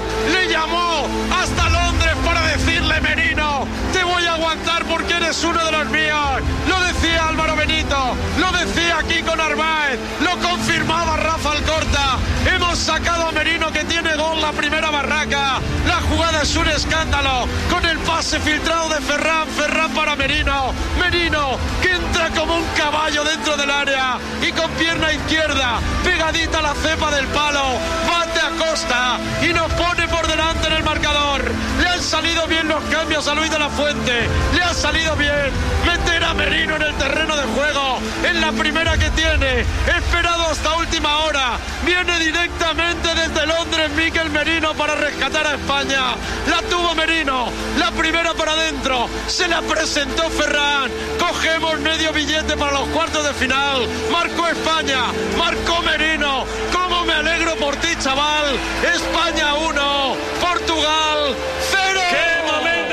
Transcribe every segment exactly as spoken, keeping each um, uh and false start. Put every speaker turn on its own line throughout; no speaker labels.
le llamó hasta Londres para decirle: Merino, te voy a aguantar porque eres uno de los míos. Lo decía Álvaro Benito, lo decía Kiko Narváez, lo confirmaba Rafa Alcorta. Hemos sacado a Merino, que tiene gol, la primera barraca. La jugada es un escándalo, con el pase filtrado de Ferran, Ferran para Merino, Merino que entra como un caballo dentro del área y con pierna izquierda pegadita a la cepa del palo, bate a Costa y nos pone por delante en el marcador. Le han salido bien los cambios a Luis de la Fuente, le ha salido bien meter a Merino en el terreno de juego en la primera que tiene, esperado hasta última hora, viene directamente desde Londres Mikel Merino para rescatar a España. La tuvo Merino, la primera para adentro, se la presentó Ferran, cogemos medio billete para los cuartos de final. Marcó España, marcó Merino. Cómo me alegro por ti, chaval. España uno, Portugal cero. ¡Qué momento!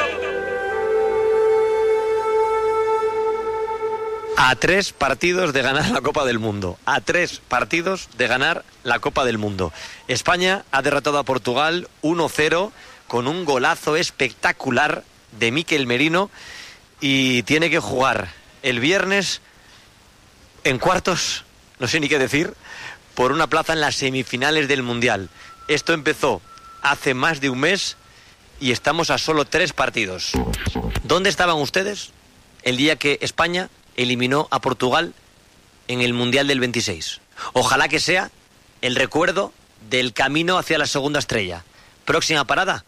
A tres partidos de ganar la Copa del Mundo. A tres partidos de ganar la Copa del Mundo. España ha derrotado a Portugal uno cero con un golazo espectacular de Mikel Merino y tiene que jugar el viernes en cuartos, no sé ni qué decir, por una plaza en las semifinales del Mundial. Esto empezó hace más de un mes y estamos a solo tres partidos. ¿Dónde estaban ustedes el día que España eliminó a Portugal en el Mundial del veintiséis? Ojalá que sea el recuerdo del camino hacia la segunda estrella. Próxima parada.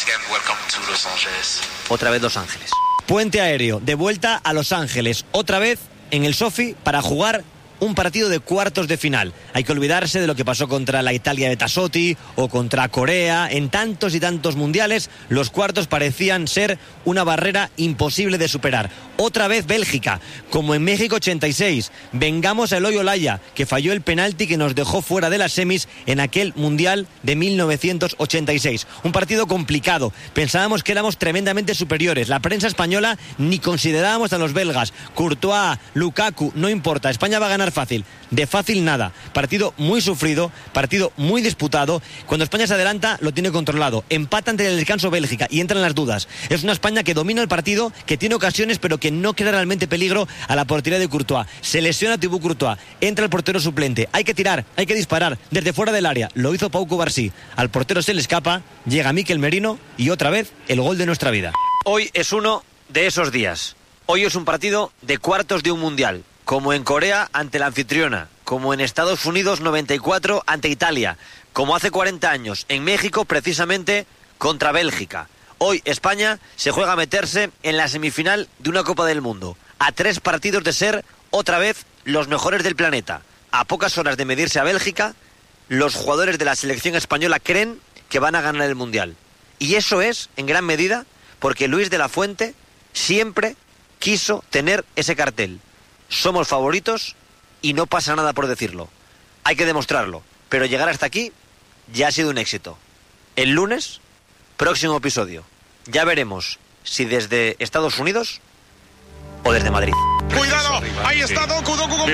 Otra vez Los Ángeles. Puente aéreo, de vuelta a Los Ángeles, otra vez en el Sofi para jugar un partido de cuartos de final. Hay que olvidarse de lo que pasó contra la Italia de Tassotti o contra Corea. En tantos y tantos mundiales, los cuartos parecían ser una barrera imposible de superar. Otra vez Bélgica, como en México ochenta y seis. Vengamos a Eloy Olaya, que falló el penalti que nos dejó fuera de las semis en aquel mundial de mil novecientos ochenta y seis. Un partido complicado. Pensábamos que éramos tremendamente superiores. La prensa española ni considerábamos a los belgas. Courtois, Lukaku, no importa. España va a ganar fácil. De fácil nada. Partido muy sufrido, partido muy disputado. Cuando España se adelanta, lo tiene controlado. Empata ante el descanso Bélgica y entran las dudas. Es una España que domina el partido, que tiene ocasiones, pero que no crea realmente peligro a la portería de Courtois. Se lesiona Thibaut Courtois. Entra el portero suplente. Hay que tirar, hay que disparar desde fuera del área. Lo hizo Pau Cubarsí. Al portero se le escapa, llega Mikel Merino y otra vez el gol de nuestra vida. Hoy es uno de esos días. Hoy es un partido de cuartos de un mundial. Como en Corea ante la anfitriona, como en Estados Unidos noventa y cuatro ante Italia, como hace cuarenta años en México precisamente contra Bélgica. Hoy España se juega a meterse en la semifinal de una Copa del Mundo, a tres partidos de ser otra vez los mejores del planeta. A pocas horas de medirse a Bélgica, los jugadores de la selección española creen que van a ganar el Mundial. Y eso es, en gran medida, porque Luis de la Fuente siempre quiso tener ese cartel. Somos favoritos y no pasa nada por decirlo. Hay que demostrarlo. Pero llegar hasta aquí ya ha sido un éxito. El lunes, próximo episodio. Ya veremos si desde Estados Unidos o desde Madrid.
Cuidado, ahí está Doku, Doku con